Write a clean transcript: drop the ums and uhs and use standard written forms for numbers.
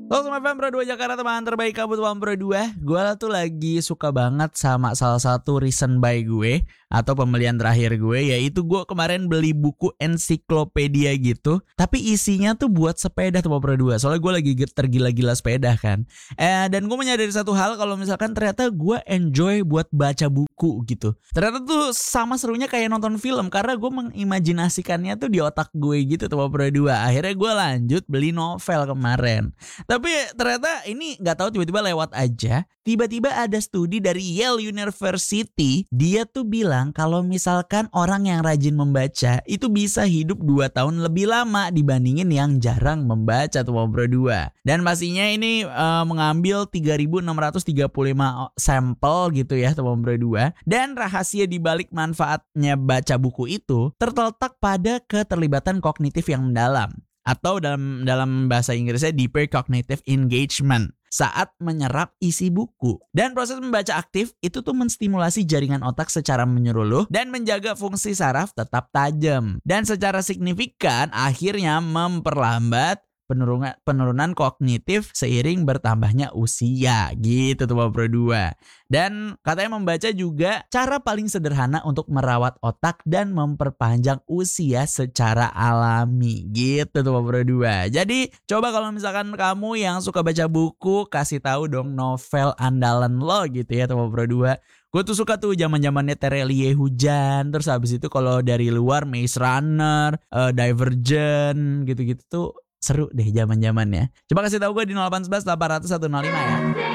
Halo Sobat FM Pro 2 Jakarta, teman terbaik kabut One Pro 2. Gue tuh lagi suka banget sama salah satu recent buy gue atau pembelian terakhir gue, yaitu gue kemarin beli buku ensiklopedia gitu, tapi isinya tuh buat sepeda Sobat Pro 2. Soalnya gue lagi tergila-gila sepeda kan. Dan gue menyadari satu hal, kalau misalkan ternyata gue enjoy buat baca buku gitu. Ternyata tuh sama serunya kayak nonton film, karena gue mengimajinasikannya tuh di otak gue gitu Sobat Pro 2. Akhirnya gue lanjut beli novel kemarin. Tapi ternyata ini nggak tahu, tiba-tiba lewat aja. Tiba-tiba ada studi dari Yale University. Dia tuh bilang kalau misalkan orang yang rajin membaca itu bisa hidup 2 tahun lebih lama dibandingin yang jarang membaca tuh Bro 2. Dan pastinya ini mengambil 3.635 sampel gitu ya tuh Bro 2. Dan rahasia dibalik manfaatnya baca buku itu terletak pada keterlibatan kognitif yang mendalam, atau dalam bahasa Inggrisnya deeper cognitive engagement saat menyerap isi buku. Dan proses membaca aktif itu tuh menstimulasi jaringan otak secara menyeluruh dan menjaga fungsi saraf tetap tajam. Dan secara signifikan akhirnya memperlambat penurunan kognitif seiring bertambahnya usia gitu tuh Bro 2. Dan katanya membaca juga cara paling sederhana untuk merawat otak dan memperpanjang usia secara alami gitu tuh Bro 2. Jadi coba kalau misalkan kamu yang suka baca buku, kasih tahu dong novel andalan lo gitu ya tuh Bro 2. Gue tuh suka tuh zaman-zamannya Terelie Hujan. Terus habis itu kalau dari luar Maze Runner, Divergent gitu-gitu tuh seru deh zaman-zamannya. Coba kasih tahu gue di 0811 800 105 ya.